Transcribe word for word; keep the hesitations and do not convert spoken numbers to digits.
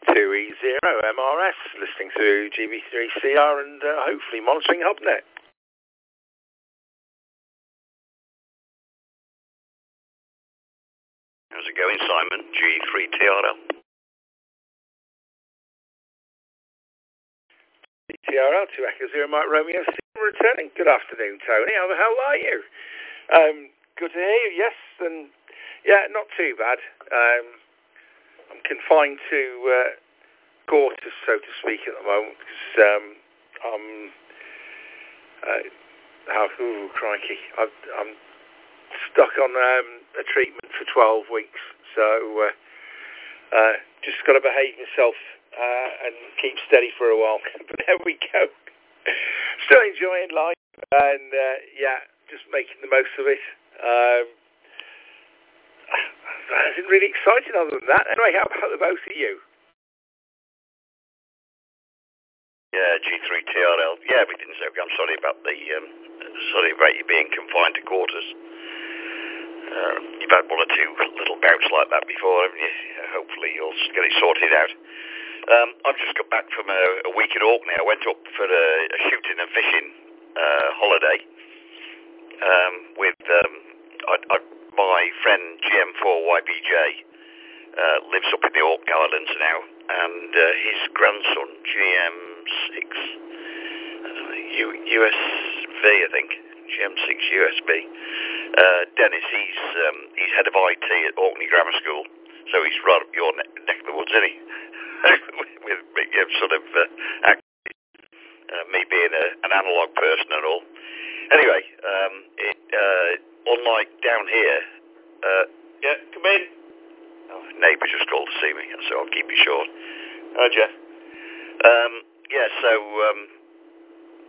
two E zero M R S, listening to G B three C R and uh, hopefully monitoring HubNet. How's it going, Simon? G three T R L. T R L, two Echo Zero Mike Romeo, returning. Good afternoon, Tony. How the hell are you? Um, good to hear you, yes, and yeah, not too bad. Um, I'm confined to uh, quarters, so to speak, at the moment, because um, I'm, uh, how, ooh, crikey, I've, I'm stuck on um, a treatment for twelve weeks, so uh, uh, just got to behave myself uh, and keep steady for a while. But there we go. Still enjoying life, and uh, yeah, just making the most of it. Um, Nothing really exciting other than that. Anyway, how about the both of you? Yeah, G three T R L. Yeah, everything's okay. I'm sorry about the, um, sorry about you being confined to quarters. Uh, you've had one or two little bouts like that before, haven't you? Yeah, hopefully you'll get it sorted out. Um, I've just got back from a, a week in Orkney. I went up for a, a shooting and fishing uh, holiday um, with um, I, I, my friend G M four Y B J. Uh, lives up in the Orkney Islands now, and uh, his grandson G M six uh, U- U S V, I think, G M six U S B. Uh, Dennis, he's um, he's head of I T at Orkney Grammar School, so he's right up your ne- neck of the woods, isn't he? with, with, with you know, sort of uh, act, uh, me being a, an analogue person and all. Anyway, um, it, uh, unlike down here, uh, yeah, come in. Oh, neighbour just called to see me, so I'll keep it short. Oh, Jeff. Um, yeah, so um,